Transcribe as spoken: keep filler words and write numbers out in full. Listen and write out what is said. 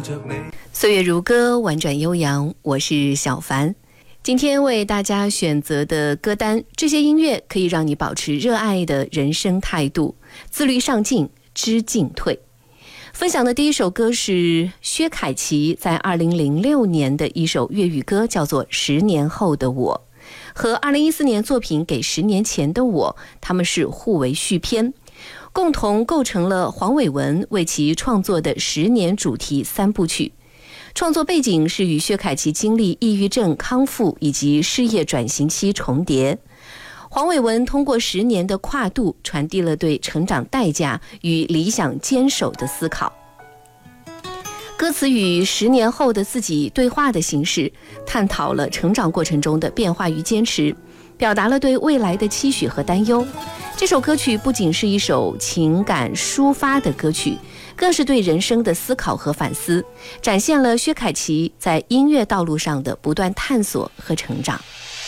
岁月如歌，婉转悠扬，我是小凡。今天为大家选择的歌单，这些音乐可以让你保持热爱的人生态度，自律上进，知进退。分享的第一首歌是薛凯琪在二零零六年的一首粤语歌，叫做《十年后的我》，和二零一四年作品《给十年前的我》，他们是互为续篇，共同构成了黄伟文为其创作的十年主题三部曲。创作背景是与薛凯琪经历抑郁症康复以及事业转型期重叠。黄伟文通过十年的跨度，传递了对成长代价与理想坚守的思考。歌词与十年后的自己对话的形式，探讨了成长过程中的变化与坚持，表达了对未来的期许和担忧。这首歌曲不仅是一首情感抒发的歌曲，更是对人生的思考和反思，展现了薛凯琪在音乐道路上的不断探索和成长。